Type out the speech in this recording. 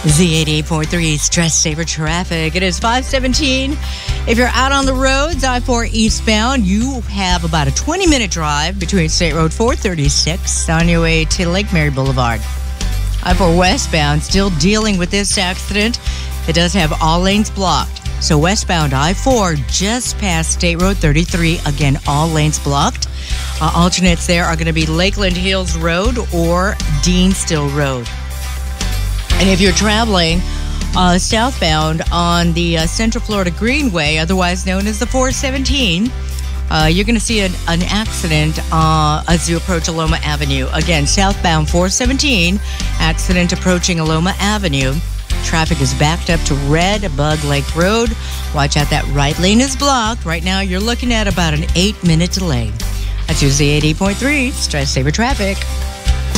Z88.3 Stress Saver Traffic. It is 5:17. If you're out on the roads, I-4 eastbound, you have about a 20-minute drive between State Road 436 on your way to Lake Mary Boulevard. I-4 westbound, still dealing with this accident. It does have all lanes blocked. So westbound I-4 just past State Road 33. Again, all lanes blocked. Alternates there are going to be Lakeland Hills Road or Dean Still Road. And if you're traveling southbound on the Central Florida Greenway, otherwise known as the 417, you're going to see an accident as you approach Aloma Avenue. Again, southbound 417, accident approaching Aloma Avenue. Traffic is backed up to Red Bug Lake Road. Watch out, that right lane is blocked. Right now, you're looking at about an 8-minute delay. That's your Z80.3 Stress Saver Traffic.